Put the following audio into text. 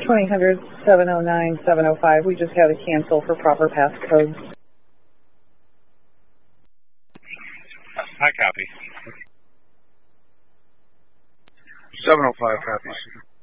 2000 709 705. We just had to cancel for proper passcodes. I copy. 705 copies.